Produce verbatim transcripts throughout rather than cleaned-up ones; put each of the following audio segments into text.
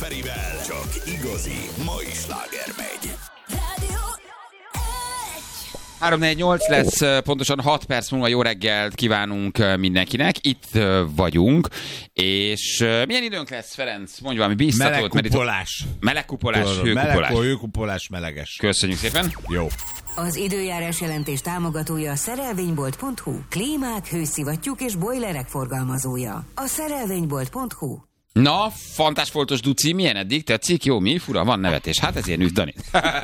Perivel csak igazi mai sláger megy. három négy nyolc lesz, pontosan hat perc múlva jó reggelt kívánunk mindenkinek. Itt vagyunk, és milyen időnk lesz, Ferenc? Mondj valami bíztatót. Melegkupolás. Melegkupolás, hőkupolás. Meleg, hőkupolás, meleges. Köszönjük szépen. Jó. Az időjárás jelentés támogatója a szerelvénybolt pont hu. Klímák, hőszivattyúk és bojlerek forgalmazója. A szerelvénybolt pont hu. Na, fantásfoltos Duci, milyen eddig? Tetszik? Jó, mi? Fura, van nevetés. Hát ezért nőtt Dani.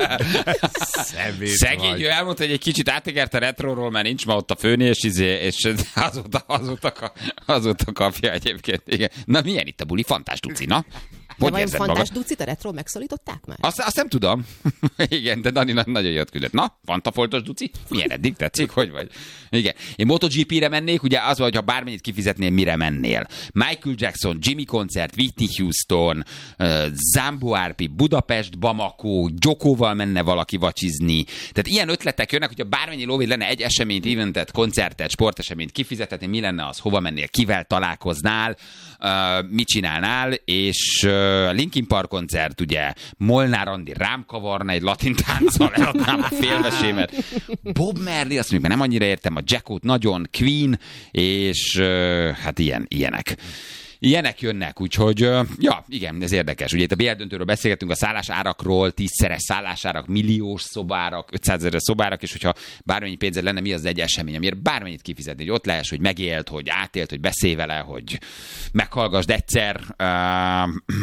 Szegény, ő elmondta, hogy egy kicsit átegert a retroról, mert nincs ma ott a főni, és, izé, és azóta, azóta, azóta kapja egyébként. Igen. Na, milyen itt a buli? Fantás Duci, na? De vajon Fantás Ducit a retro megszólították már? Azt, azt nem tudom. Igen, de Dani nagyon jött küldött. Na, fantafoltos Duci? Milyen eddig tetszik? Hogy vagy? Igen. Én MotoGP-re mennék, ugye az, hogy ha bármennyit kifizetnél, mire mennél. Michael Jackson, Jimmy koncert, Whitney Houston, uh, Zambo er pé, Budapest, Bamako, Jokóval menne valaki vacsizni. Tehát ilyen ötletek jönnek, hogyha bármennyi lóvéd lenne egy eseményt, eventet, koncertet, sporteseményt kifizetni, mi lenne az, hova mennél, kivel találkoznál, uh, mit csinálnál, és uh, Linkin Park koncert, ugye, Molnár Andi rám kavarna egy latin tánccal, eladnám a félvesémet. Bob Marley, azt mondjuk, mert nem annyira értem, a Jackot nagyon, Queen, és uh, hát ilyen, ilyenek. Ilyenek jönnek, úgyhogy, ja, igen, ez érdekes. Ugye itt a bé el döntőről beszélgetünk, a szállásárakról, tízszeres szállásárak, milliós szobárak, ötszázezer szobárak, és hogyha bármennyi pénzed lenne, mi az egy esemény, amiért bármennyit kifizetni, hogy ott lehess, hogy megélt, hogy átélt, hogy beszélj vele, hogy meghallgassd egyszer. Uh,